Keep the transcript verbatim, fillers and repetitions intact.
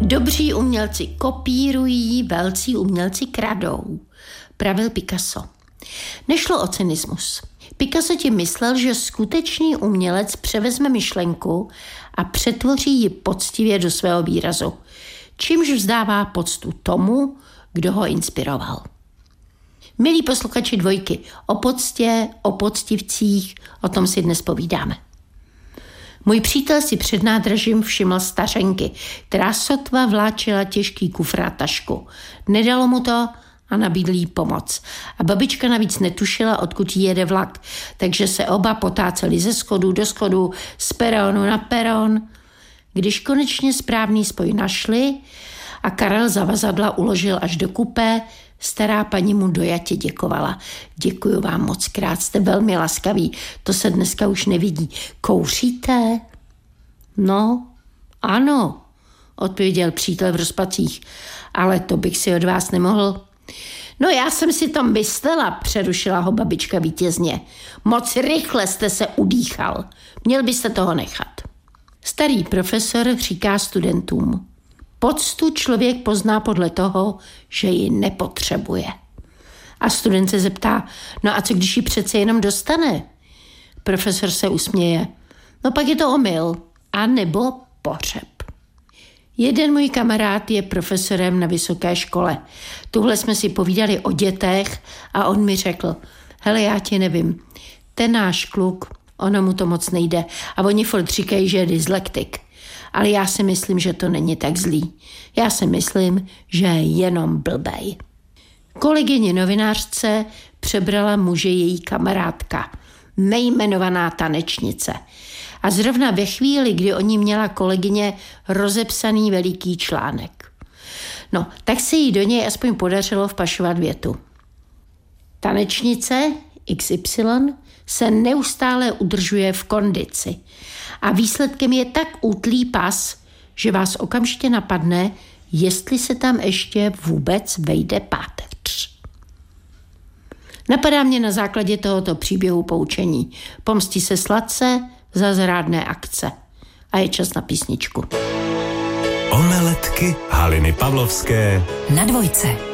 Dobří umělci kopírují, velcí umělci kradou, pravil Picasso. Nešlo o cynismus. Picasso tím myslel, že skutečný umělec převezme myšlenku a přetvoří ji poctivě do svého výrazu, čímž vzdává poctu tomu, kdo ho inspiroval. Milí posluchači Dvojky, o poctě, o poctivcích, o tom si dnes povídáme. Můj přítel si před nádražím všiml stařenky, která sotva vláčela těžký kufr a tašku. Nedalo mu to a nabídl jí pomoc. A babička navíc netušila, odkud jí jede vlak, takže se oba potáceli ze schodu do schodu, z peronu na peron. Když konečně správný spoj našli a Karel zavazadla uložil až do kupé, stará paní mu dojatě děkovala. Děkuju vám moc krát, jste velmi laskaví, to se dneska už nevidí. Kouříte? No, ano, odpověděl přítel v rozpacích, ale to bych si od vás nemohl. No já jsem si to myslela, přerušila ho babička vítězně. Moc rychle jste se udýchal, měl byste toho nechat. Starý profesor říká studentům, poctu člověk pozná podle toho, že ji nepotřebuje. A student se zeptá, no a co když ji přece jenom dostane? Profesor se usměje, no pak je to omyl, a nebo pohřeb. Jeden můj kamarád je profesorem na vysoké škole. Tuhle jsme si povídali o dětech a on mi řekl, hele, já ti nevím, ten náš kluk, ono mu to moc nejde a oni furt říkají, že je dyslektik. Ale já si myslím, že to není tak zlý. Já si myslím, že je jenom blbej. Kolegyně novinářce přebrala muže její kamarádka, nejmenovaná tanečnice. A zrovna ve chvíli, kdy o ní měla kolegyně rozepsaný veliký článek. No, tak se jí do něj aspoň podařilo vpašovat větu. Tanečnice iks ypsilon se neustále udržuje v kondici. A výsledkem je tak útlý pas, že vás okamžitě napadne, jestli se tam ještě vůbec vejde páteř. Napadá mě na základě tohoto příběhu poučení. Pomstí se sladce za zrádné akce. A je čas na písničku. Omeletky Haliny Pavlovské na Dvojce.